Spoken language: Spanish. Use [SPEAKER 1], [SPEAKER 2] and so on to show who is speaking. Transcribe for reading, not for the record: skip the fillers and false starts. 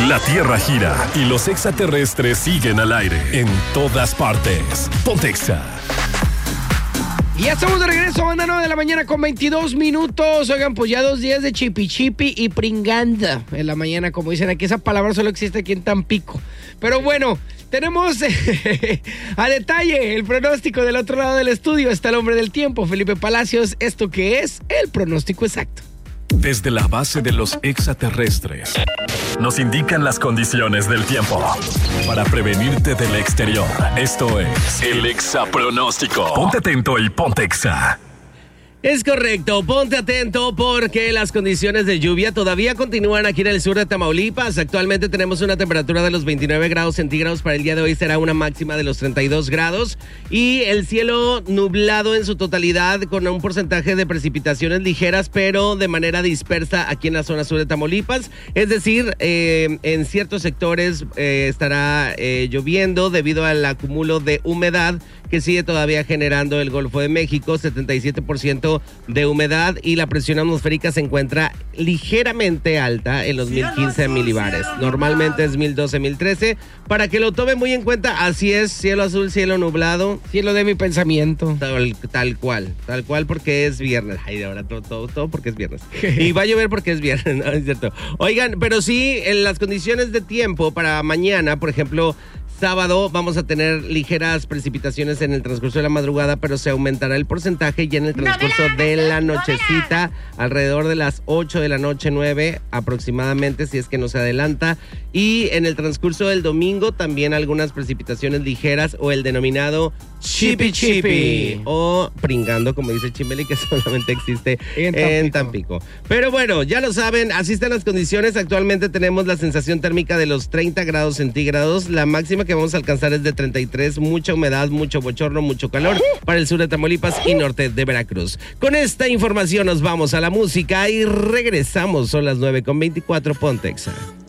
[SPEAKER 1] La Tierra gira y los extraterrestres siguen al aire en todas partes. Ponte Exa.
[SPEAKER 2] Y ya estamos de regreso, banda, 9 de la mañana con 22 minutos. Oigan, pues ya 2 días de chipi chipi y pringanda en la mañana, como dicen aquí. Esa palabra solo existe aquí en Tampico. Pero bueno, tenemos a detalle el pronóstico del otro lado del estudio. Está el hombre del tiempo, Felipe Palacios. ¿Esto qué es? El pronóstico exacto.
[SPEAKER 1] Desde la base de los extraterrestres nos indican las condiciones del tiempo para prevenirte del exterior. Esto es el Exapronóstico. Ponte atento y ponte Exa.
[SPEAKER 3] Es correcto, ponte atento porque las condiciones de lluvia todavía continúan aquí en el sur de Tamaulipas. Actualmente tenemos una temperatura de los 29 grados centígrados. Para el día de hoy será una máxima de los 32 grados. Y el cielo nublado en su totalidad con un porcentaje de precipitaciones ligeras, pero de manera dispersa aquí en la zona sur de Tamaulipas. Es decir, en ciertos sectores estará lloviendo debido al acumulo de humedad que sigue todavía generando el Golfo de México, 77% de humedad, y la presión atmosférica se encuentra ligeramente alta en los 1015 milibares. Normalmente es 1012, 1013. Para que lo tome muy en cuenta, así es, cielo azul, cielo nublado.
[SPEAKER 2] Cielo de mi pensamiento.
[SPEAKER 3] Tal cual, porque es viernes. Ay, de ahora todo porque es viernes. Y va a llover porque es viernes, ¿no? Es cierto. Oigan, pero sí, en las condiciones de tiempo para mañana, por ejemplo, sábado vamos a tener ligeras precipitaciones en el transcurso de la madrugada, pero se aumentará el porcentaje ya en el transcurso de la nochecita, alrededor de las 8 de la noche, 9 aproximadamente, si es que no se adelanta. Y en el transcurso del domingo también algunas precipitaciones ligeras o el denominado chipi chipi o pringando, como dice Chimeli, que solamente existe en Tampico. Pero bueno, ya lo saben, así están las condiciones. Actualmente tenemos la sensación térmica de los 30 grados centígrados. La máxima que vamos a alcanzar es de 33, mucha humedad, mucho bochorno, mucho calor para el sur de Tamaulipas y norte de Veracruz. Con esta información nos vamos a la música y regresamos. Son las 9:24, Ponte Exa.